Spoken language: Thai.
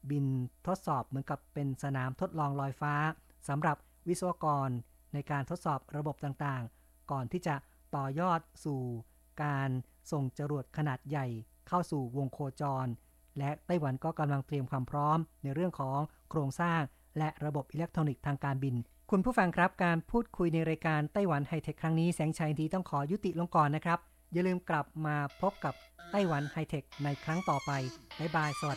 บินทดสอบเหมือนกับเป็นสนามทดลองลอยฟ้าสำหรับวิศวกรในการทดสอบระบบต่างๆก่อนที่จะต่อยอดสู่การส่งจรวดขนาดใหญ่เข้าสู่วงโคจรและไต้หวันก็กำลังเตรียมความพร้อมในเรื่องของโครงสร้างและระบบอิเล็กทรอนิกส์ทางการบินคุณผู้ฟังครับการพูดคุยในรายการไต้หวันไฮเทคครั้งนี้แสงชัยดีต้องขอยุติลงก่อนนะครับอย่าลืมกลับมาพบกับไต้หวันไฮเทคในครั้งต่อไปบ๊ายบายสวัสดี